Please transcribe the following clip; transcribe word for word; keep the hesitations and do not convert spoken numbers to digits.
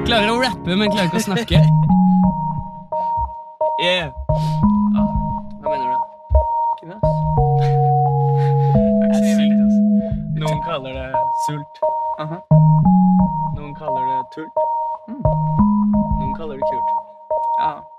Klarer å rappe, men klarer ikke å snakke. Yeah. Ah, hva mener du? Ikke det, ass. Noen kaller det sult. Aha. Noen kaller det tull. Noen kaller det kult. Ja.